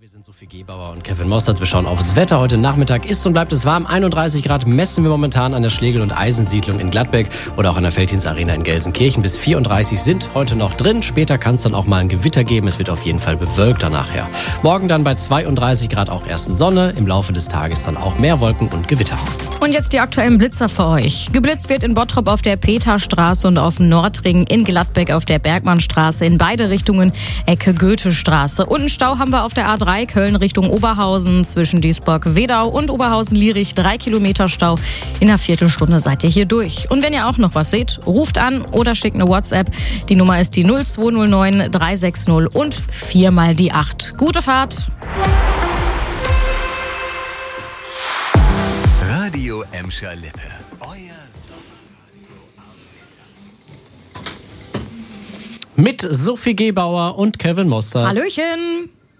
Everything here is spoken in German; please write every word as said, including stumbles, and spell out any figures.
Wir sind Sophie Gebauer und Kevin Mostert. Wir schauen aufs Wetter. Heute Nachmittag ist und bleibt es warm. einunddreißig Grad messen wir momentan an der Schlegel- und Eisensiedlung in Gladbeck oder auch an der Felddienstarena in Gelsenkirchen. Bis vierunddreißig sind heute noch drin. Später kann es dann auch mal ein Gewitter geben. Es wird auf jeden Fall bewölkter nachher. Morgen dann bei zweiunddreißig Grad auch erst Sonne. Im Laufe des Tages dann auch mehr Wolken und Gewitter. Und jetzt die aktuellen Blitzer für euch. Geblitzt wird in Bottrop auf der Peterstraße und auf dem Nordring, in Gladbeck auf der Bergmannstraße, in beide Richtungen Ecke Goethestraße. Und einen Stau haben wir auf der A drei Köln Richtung Oberhausen zwischen Duisburg-Wedau und Oberhausen-Lierich. Drei Kilometer Stau. In einer Viertelstunde seid ihr hier durch. Und wenn ihr auch noch was seht, ruft an oder schickt eine WhatsApp. Die Nummer ist die null zwei null neun drei sechs null und viermal die acht. Gute Fahrt! Radio Emscher Lippe. Euer Mit Sophie Gebauer und Kevin Mostert. Hallöchen!